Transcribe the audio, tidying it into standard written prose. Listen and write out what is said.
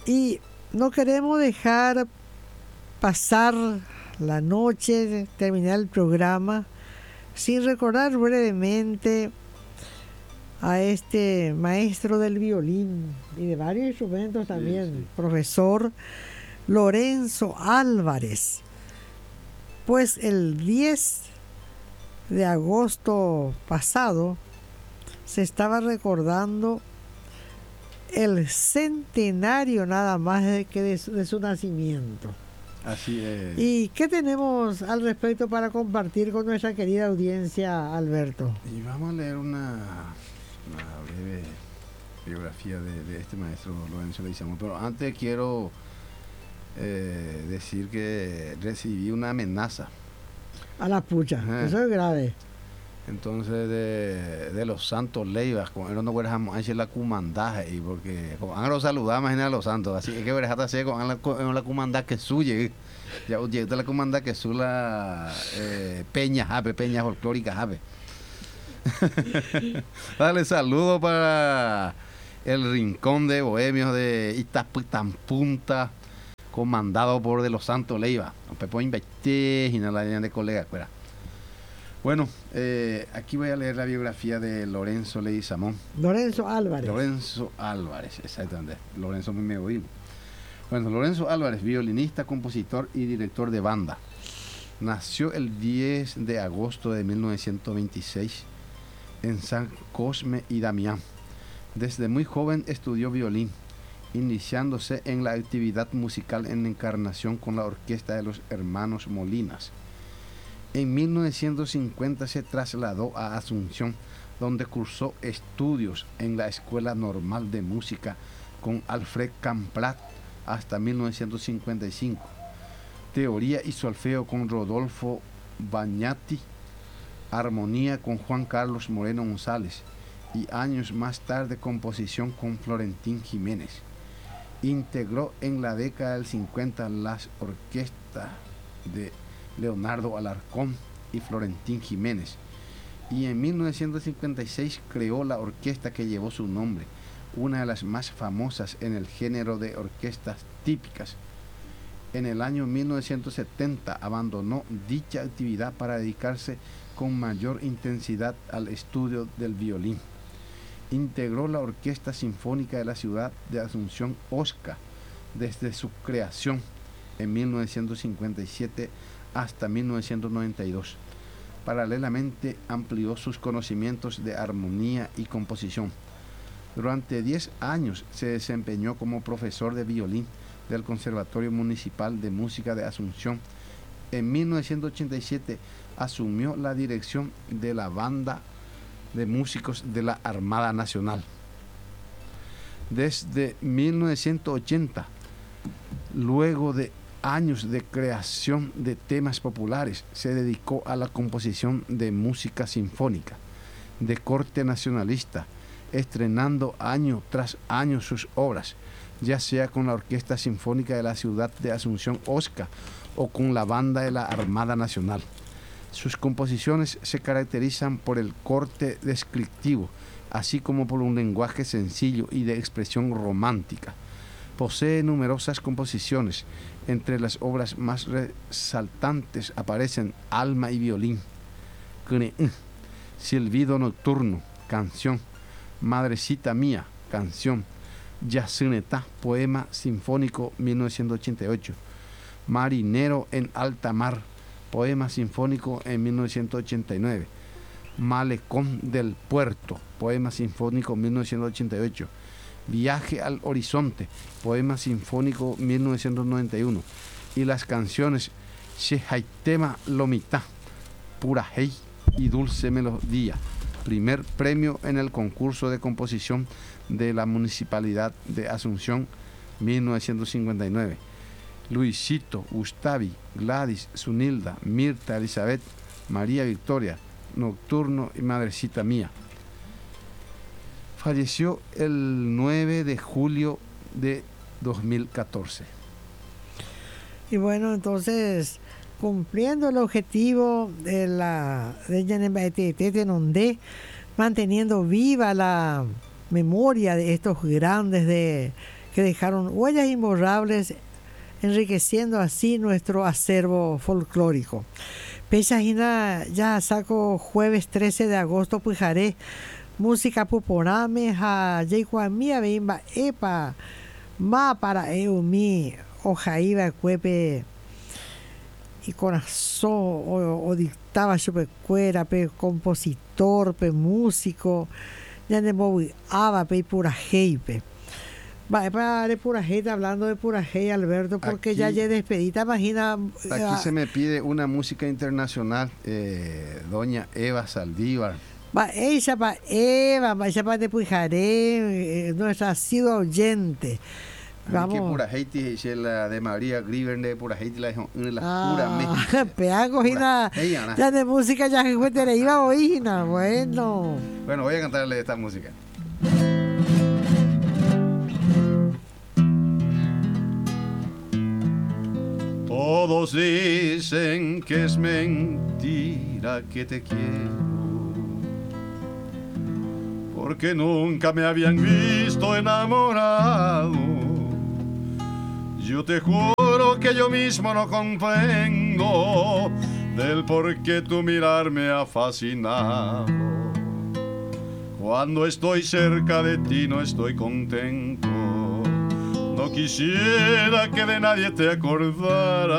Y no queremos dejar pasar la noche, terminar el programa, sin recordar brevemente a este maestro del violín y de varios instrumentos también, sí. Profesor Lorenzo Álvarez. Pues el 10 de agosto pasado se estaba recordando el centenario nada más de su nacimiento. Así es. ¿Y qué tenemos al respecto para compartir con nuestra querida audiencia, Alberto? Y vamos a leer una breve biografía de este maestro Lorenzo Leguizamón, pero antes quiero decir que recibí una amenaza. A la pucha, eso es grave. Entonces de los santos Leivas, con él no hubiéramos hecho la cumandaje, y porque con lo saludamos a los santos, así que verás hacer con la cumandaje que suye, ya llega la cumandaje que su la peña folclórica jabe. Dale saludo para el rincón de bohemios de Itaputampunta, comandado por de los santos Leiva, Pepo Inverté y no la de colega, espera. Bueno, aquí voy a leer la biografía de Lorenzo Leguizamón. Lorenzo Álvarez, exactamente. Lorenzo me oí. Bueno, Lorenzo Álvarez, violinista, compositor y director de banda. Nació el 10 de agosto de 1926 en San Cosme y Damián. Desde muy joven estudió violín, iniciándose en la actividad musical en Encarnación con la orquesta de los hermanos Molinas. En 1950 se trasladó a Asunción, donde cursó estudios en la Escuela Normal de Música con Alfred Camprat hasta 1955. Teoría y solfeo con Rodolfo Bagnati, armonía con Juan Carlos Moreno González y años más tarde composición con Florentín Jiménez. Integró en la década del 50 las orquestas de Leonardo Alarcón y Florentín Jiménez, y en 1956 creó la orquesta que llevó su nombre, una de las más famosas en el género de orquestas típicas. En el año 1970 abandonó dicha actividad para dedicarse con mayor intensidad al estudio del violín. Integró la Orquesta Sinfónica de la ciudad de Asunción, OSCA, desde su creación en 1957 hasta 1992. Paralelamente amplió sus conocimientos de armonía y composición. Durante 10 años se desempeñó como profesor de violín del Conservatorio Municipal de Música de Asunción. En 1987 asumió la dirección de la Banda de Músicos de la Armada Nacional. Desde 1980, luego de años de creación de temas populares, se dedicó a la composición de música sinfónica de corte nacionalista, estrenando año tras año sus obras, ya sea con la Orquesta Sinfónica de la ciudad de Asunción, OSCA, o con la Banda de la Armada Nacional. Sus composiciones se caracterizan por el corte descriptivo, así como por un lenguaje sencillo y de expresión romántica. Posee numerosas composiciones. Entre las obras más resaltantes aparecen Alma y Violín, Silbido Nocturno, canción, Madrecita Mía, canción, Yacinetá, poema sinfónico 1988, Marinero en Alta Mar, poema sinfónico en 1989, Malecón del Puerto, poema sinfónico 1988, Viaje al Horizonte, poema sinfónico 1991, y las canciones Shehaitema Lomita, Pura Hey y Dulce Melodía, primer premio en el concurso de composición de la Municipalidad de Asunción 1959. Luisito, Gustavi, Gladys, Zunilda, Mirta, Elizabeth, María Victoria, Nocturno y Madrecita Mía. Falleció el 9 de julio de 2014. Y bueno, entonces, cumpliendo el objetivo de manteniendo viva la memoria de estos grandes que dejaron huellas imborrables, enriqueciendo así nuestro acervo folclórico. Pechajina ya saco jueves 13 de agosto pujaré música puporame a yeikuamia bimba epa ma para eumi ojaiba cuepe y corazón o dictaba chupe cuera pe compositor pe músico ya de movi aba pe pura heipe. Va, de pura gente, hablando de pura gente, Alberto, porque Aquí, ya despedida, imagina. Aquí se me pide una música internacional, doña Eva Saldívar. Va, ella para Eva, va, ella para de Pujaré, nuestra asidua oyente. Vamos. Que pura gente, la de María Griver de pura gente, la pura México. Peago, ya de música, ya que te le iba a oír, bueno. Bueno, voy a cantarle esta música. Todos dicen que es mentira que te quiero, porque nunca me habían visto enamorado. Yo te juro que yo mismo no comprendo del por qué tu mirar me ha fascinado. Cuando estoy cerca de ti no estoy contento. No quisiera que de nadie te acordara.